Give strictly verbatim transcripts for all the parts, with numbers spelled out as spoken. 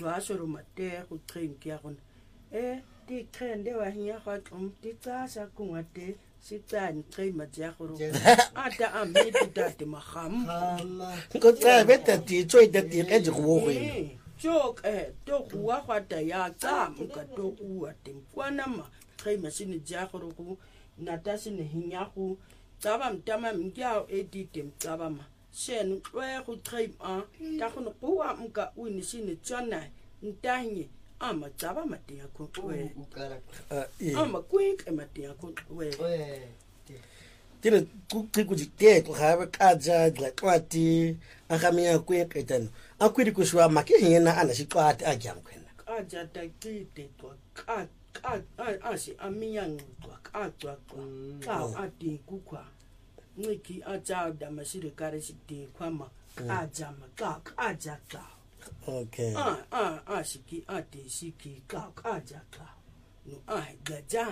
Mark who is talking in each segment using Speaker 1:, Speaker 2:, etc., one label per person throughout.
Speaker 1: dwasoro mate go train ke ya gona eh di trende wa hiya ga tlom di tsasa kungate sitsani train matja go ata a me di tate magam
Speaker 2: go tsa beta di tsoi da di ge go go
Speaker 1: jok eh to wa gwata ya tsa ka to u ate kwana ma train machine ja go go nata se ne hinya go tsaba mtama mkya edite mtsaba ma shen tloe go train a ta go go wa mka o ne sine tsana ntanye ama tsaba mate ya go tloe ama quick mate ya go tloe
Speaker 2: tine ku ku di te go ga ba ka ja la kwati a ga me ya quick etano a kwidi ku shwa make hena ana shi kwati a jam kwena
Speaker 1: ka ja ta kite to ka ka a si amiyang to ka to ka a ti ku kwa niki a ja da masire kare si ti kwa ma a jama ka a ja ka
Speaker 2: okay
Speaker 1: ah ah ah siki ate siki ka ka ja ka no ah ga ja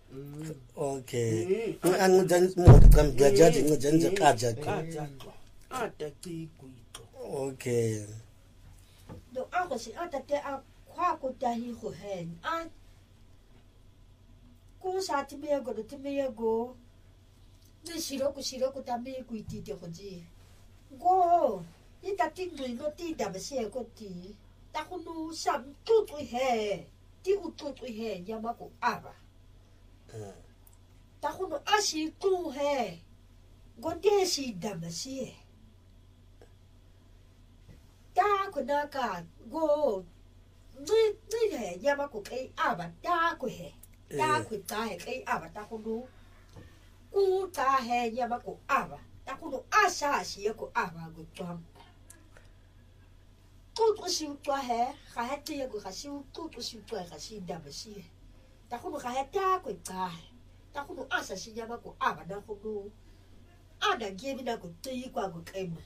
Speaker 2: okay an jan mo kam ga ja ji no jan ja ka ja
Speaker 1: ka ja ate ti ku
Speaker 2: okay
Speaker 3: do a ko si ata te a kwa ko ta hi go hen a ko sa ti me go ti me go ni shiro ku shiro ku ta me ku ti te go ji go ita ti ngui no ti da ba se ko ti ta ko no sam tu tu he ti u tu tu he ya ma ko aba ta ko no ashi tu he go te si da ba se ta ko na ka go ni ni he ya ma ko kai aba ta ko he ta ko ta he kai aba ta ko no ku ta he ya ma ko aba ta ko no asa si ko aba go twam tout si toi he ga hete ye go ga si tout si toi ga si da ba si ta go ga heta ko ta ta go asa si ya ba ko aba da go no ada ge bi da ko ti kwa go kema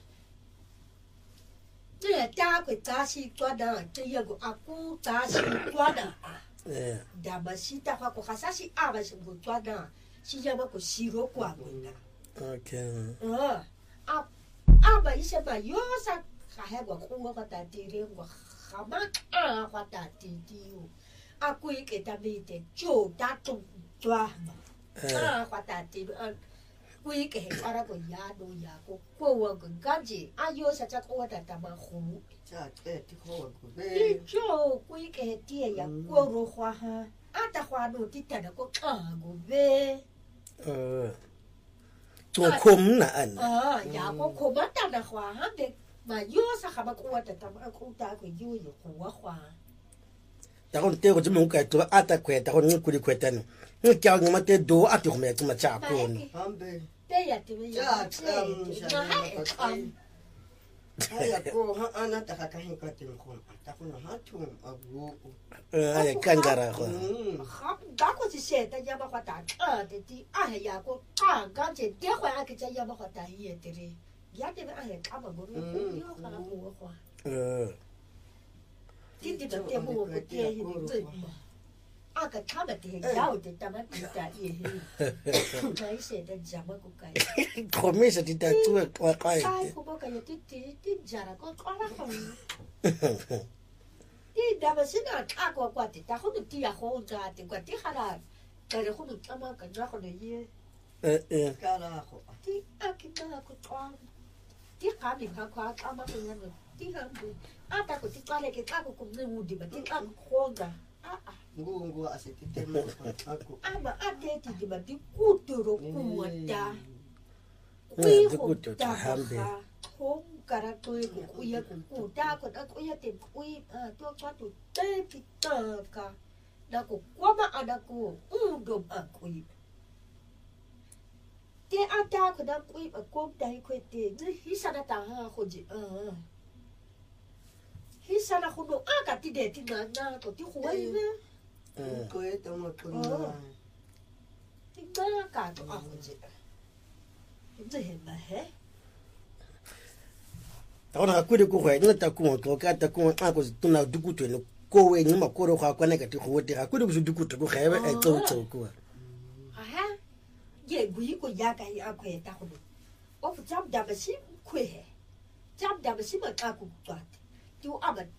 Speaker 3: ti ta ko ta si toi da ti ye go aku ta si toi da
Speaker 2: eh
Speaker 3: da ba si ta ko ga sa si aba si go toi da si ya ba ko si ro kwa go da
Speaker 2: okay
Speaker 3: ah a aba ise ba yo sa ga he go go ga ta ti re go ga ma a ga ta ti ti u a ku ke ta bi te jo ta tu twa a ga ta ti a ku ke he ara go ya do ya ko ko wa go ga ji a yo sa cha ko ta ta ma khu
Speaker 4: cha ke ti ko go
Speaker 3: ti
Speaker 4: be
Speaker 3: jo ku ke he ti ya ko ro khwa ha a ta khwa no ti ta da ko ka go be
Speaker 2: eh to kom na an
Speaker 3: ah ya ko ko ba ta da khwa ha de ma yo sa ga ba ko ta ta ma ko ta ko yo yo ko wa khwa
Speaker 2: ta go te go mo ka to ata kweta go nku di kweta no no kya go mate do ati go me tuma cha ko no
Speaker 4: ambe
Speaker 3: te ya te ya
Speaker 4: cha kam sha na ka ai ya ko ha ana ta ka hin ka tin ko ta ko ha tu abu
Speaker 2: eh ay kangara go
Speaker 3: ha ga ko si se ta ya ba kwa ta a te ti a he ya ko a ga je te kwa a ke ja ya ba kwa ta ye te re ya te a he ka ba go ro yo ka la mo kwa
Speaker 2: eh
Speaker 3: ti ti te mo ko te ye ni te a ka ka ba te ya o te ta ma ti ta ye he ga se ta ja ma ko kai
Speaker 2: ko me se ti ta tu kwa kai
Speaker 3: ai ko ba ka ye ti ti ti ja ra ko kwa la ko ti da ba se na ka ko kwa ti ta go ti ya go ja ti kwa ti ga la ka re go tla ma ka ja go le ye
Speaker 2: eh eh
Speaker 4: ka la ko
Speaker 3: ti a ki na ko twa ti ka ni ka kwa ka ma ko ya no ti ga bu a ta ko ti ka le ke ka ko ko ne u di ba ti ka ko ga a a
Speaker 4: ngu ngu asiti te mo ako
Speaker 3: a ba a te ti di ba ti ku to ro ku ta
Speaker 2: Eh, di ku to ta hambe.
Speaker 3: Hong kara to e ku ya ku ta ko ta ko ya te ku a to ka to te pi ta ka da ko kwa ma ada ko u do a ku te a ta ko da ku a ko dai ko te ni hisa na ta ha ko ji a hisa na ko no a ka ti de ti na na ko ti ko ai ne
Speaker 4: ko e to mo ko na
Speaker 3: ti na ka to a ko ji ti he na he
Speaker 2: ta ona ku di ku go ina ta ku mo to ka ta ku a ko tuna du ku to no ko we ni ma ko ro ga kwa na ka ti go te ga ku di bu du ku to go ga e e tso tso ku
Speaker 3: aha ye gui ko ya ka ya ko ta ko o fu jam da ba si ku he jam da ba si ma ka ku ta tu a ba